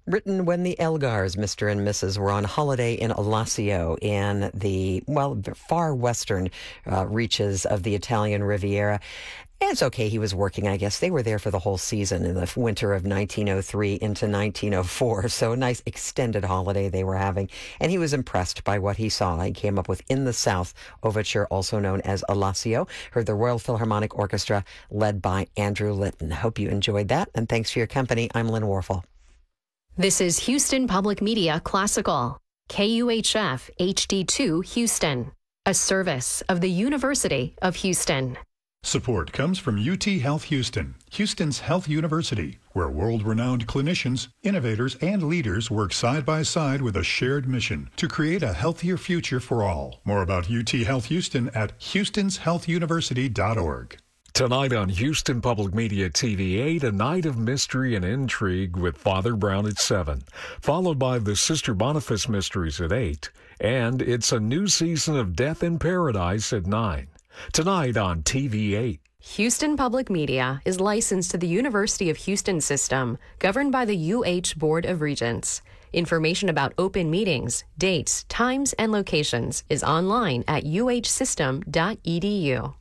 Written when the Elgars, Mr. and Mrs., were on holiday in Alassio in the, far western reaches of the Italian Riviera. And it's okay, he was working, I guess. They were there for the whole season in the winter of 1903 into 1904. So a nice extended holiday they were having. And he was impressed by what he saw. He came up with In the South Overture, also known as Alassio. Heard the Royal Philharmonic Orchestra led by Andrew Litton. Hope you enjoyed that. And thanks for your company. I'm Lynn Warfel. This is Houston Public Media Classical, KUHF HD2 Houston, a service of the University of Houston. Support comes from UT Health Houston, Houston's health university, where world-renowned clinicians, innovators, and leaders work side by side with a shared mission to create a healthier future for all. More about UT Health Houston at houstonshealthuniversity.org. Tonight on Houston Public Media TV8, a night of mystery and intrigue with Father Brown at 7, followed by the Sister Boniface Mysteries at 8, and it's a new season of Death in Paradise at 9. Tonight on TV8. Houston Public Media is licensed to the University of Houston system, governed by the UH Board of Regents. Information about open meetings, dates, times, and locations is online at uhsystem.edu.